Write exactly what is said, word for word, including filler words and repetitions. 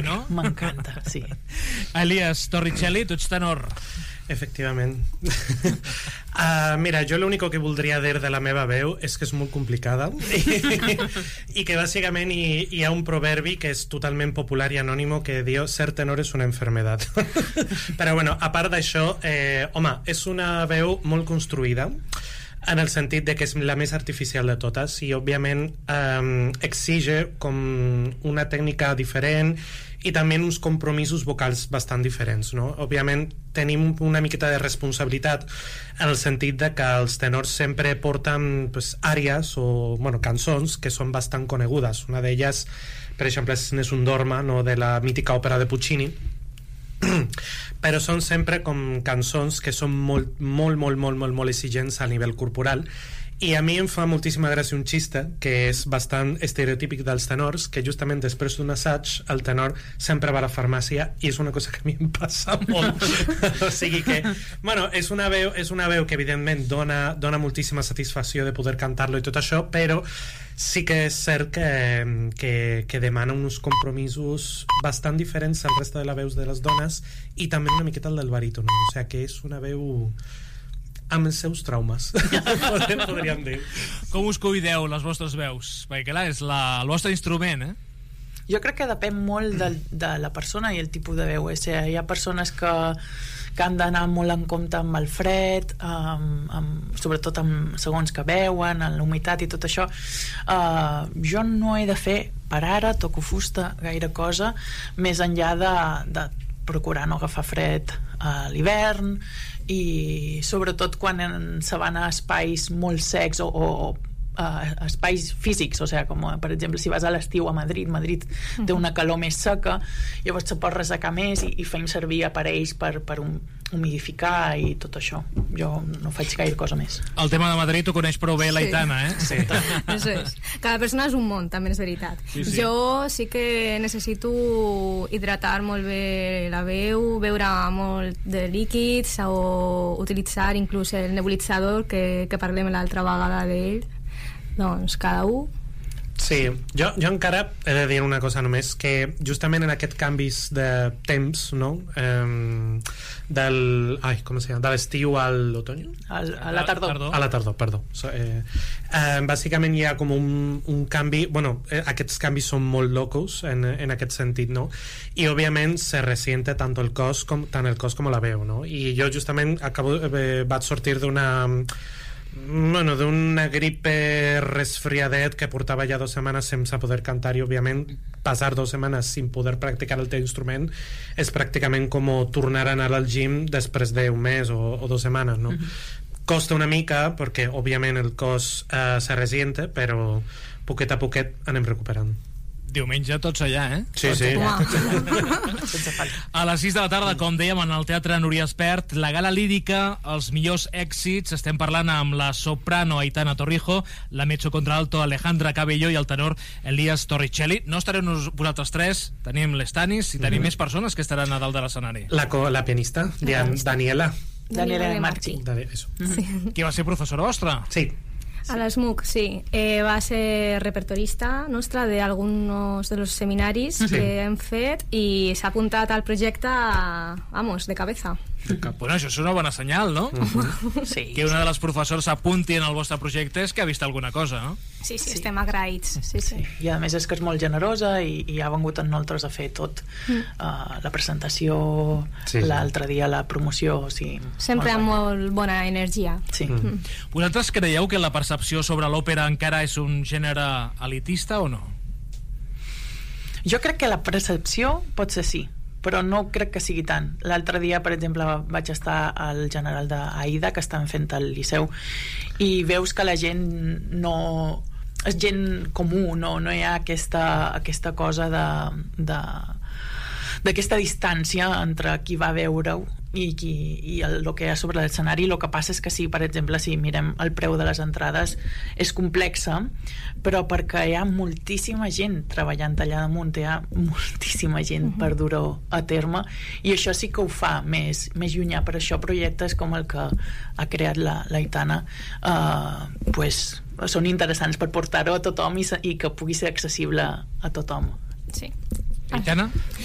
no? M'encanta, sí. Elias Torricelli, tu ets tenor. Efectivament. uh, mira, jo l'únic que voldria dir de la meva veu és que és molt complicada i, i que bàsicament hi, hi ha un proverbi que és totalment popular i anònimo que diu ser tenor és una enfermedad. Però bueno, a part d'això, eh, home, és una veu molt construïda en el sentit de que és la més artificial de totes i òbviament eh, exige com una tècnica diferent i també uns compromisos vocals bastant diferents, no? Òbviament tenim una miqueta de responsabilitat en el sentit de que els tenors sempre porten pues, àrees o bueno, cançons que són bastant conegudes. Una d'elles, per exemple, és Nessun Dorma, no? De la mítica òpera de Puccini, però són sempre com cançons que són molt, molt, molt, molt, molt, molt exigents a nivell corporal. I a mi em fa moltíssima gràcia un xiste que és bastant estereotípic dels tenors, que justament després d'un assaig el tenor sempre va a la farmàcia i és una cosa que a mi em passa molt. O sigui que, bueno, és una veu, és una veu que evidentment dona, dona moltíssima satisfacció de poder cantar-lo i tot això, però sí que és cert que, que, que demana uns compromisos bastant diferents al resta de les veus de les dones i també una miqueta el del baríton, o sigui que és una veu amb els seus traumes podríem dir. Com us cuideu les vostres veus? Perquè clar, és la, el vostre instrument, eh? Jo crec que depèn molt de, de la persona i el tipus de veu. O sigui, hi ha persones que, que han d'anar molt en compte amb el fred, amb, amb, sobretot amb segons que veuen, amb la humitat i tot això. Uh, jo no he de fer, per ara, toco fusta, gaire cosa, més enllà de, de procurar no agafar fred a l'hivern i sobretot quan se van a espais molt secs o, o uh, espais físics, o sigui, com per exemple si vas a l'estiu a Madrid, Madrid té una calor més seca, llavors se pot ressecar més i, i fem servir aparells per, per un, humidificar i tot això. Jo no faig gaire cosa més. El tema de Madrid ho coneix prou bé la Aitana, eh? Sí. Eso es. Cada persona és un món, també és veritat. Sí, sí. Jo sí que necessito hidratar molt bé la veu, beure molt de líquids o utilitzar inclús el nebulitzador que, que parlem l'altra vegada d'ell. Doncs cada un. Sí, jo, jo encara he de dir una cosa només, que justament en aquest canvis de temps, no? Um, del... Ai, com se llama? De l'estiu a l'otoño? A la tardor. A la tardor, perdó. So, eh, eh, bàsicament hi ha com un, un canvi... Bueno, eh, aquests canvis són molt locos en, en aquest sentit, no? I òbviament se resiente tant el cos com, tant el cos com la veu, no? I jo justament acabo, eh, vaig sortir d'una... bueno, d'una gripe resfriadet que portava ja dues setmanes sense poder cantar i òbviament passar dues setmanes sin poder practicar el teu instrument és pràcticament com tornar a anar al gym després d'un mes o, o dues setmanes, no? Uh-huh. Costa una mica perquè òbviament el cos eh, se resiente, però poquet a poquet anem recuperant. Diumenge tots allà, eh? Sí, sí. A les sis de la tarda, com dèiem, en el Teatre Núria Espert, la gala lírica, els millors èxits. Estem parlant amb la soprano Aitana Torrijo, la mezzocontralto Alejandra Cabello i el tenor Elias Torricelli. No estarem vosaltres tres, tenim l'Estanis i tenim mm-hmm. més persones que estaran a dalt de l'escenari. La, la pianista, la Daniela. Daniela de Marchi. Mm-hmm. Sí. Qui va ser professora vostra? Sí. A la S M U C, sí. Eh, va ser repertorista nostra de algunos de los seminaris sí. que hem fet i s'ha apuntat al projecte, vamos, de cabeza. Bueno, això és una bona senyal, no? Uh-huh. Sí. Que una de les professors s'apunti en el vostre projecte és que ha vist alguna cosa, no? Sí, sí, sí. estem agraïts. Sí, sí. Sí. I a més és que és molt generosa i, i ha vengut amb nosaltres a fer tot. Mm. Uh, la presentació, sí, l'altre dia la promoció. O sigui, sempre amb molt bona energia. Sí. Mm. Vosaltres creieu que la percepció sobre l'òpera encara és un gènere elitista o no? Jo crec que la percepció pot ser sí, però no crec que sigui tant. L'altre dia, per exemple, vaig estar al General d'Aida, que estan fent al Liceu, i veus que la gent no... és gent comú, no, no hi ha aquesta, aquesta cosa de... de d'aquesta distància entre qui va veure-ho i, qui, i el, el que hi ha sobre l'escenari. El que passa és que sí, per exemple, si mirem el preu de les entrades és complexa, però perquè hi ha moltíssima gent treballant allà damunt, hi ha moltíssima gent uh-huh. per dur-ho a terme, i això sí que ho fa més, més llunyà. Per això projectes com el que ha creat la, la Aitana eh, pues, són interessants per portar-ho a tothom i, i que pugui ser accessible a tothom. Sí. Aitana?